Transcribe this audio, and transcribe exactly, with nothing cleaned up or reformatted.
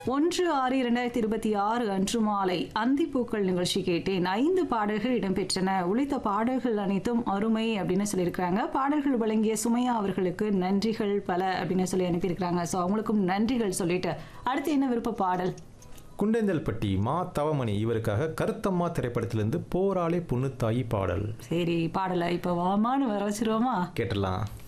ஒன்று ஆறு இரண்டாயிரத்தி இருபத்தி ஆறு அன்று மாலை அந்திப்பூக்கள் நிகழ்ச்சி கேட்டேன். ஐந்து பாடல்கள் இடம்பெற்றன. உழைத்த பாடல்கள் அனைத்தும் அருமை அப்படின்னு சொல்லியிருக்கிறாங்க. பாடல்கள் வழங்கிய சுமையா அவர்களுக்கு நன்றிகள் பல அப்படின்னு சொல்லி அனுப்பியிருக்கிறாங்க. ஸோ அவங்களுக்கும் நன்றிகள் சொல்லிட்டு அடுத்து என்ன விருப்ப பாடல்? குண்டேந்தல்பட்டி மா தவமணி இவருக்காக கருத்தம்மா திரைப்படத்திலிருந்து போராளி புண்ணுத்தாயி பாடல். சரி, பாடலை இப்போ வாமான்னு வர வச்சிருவோமா? கேட்டலாம்.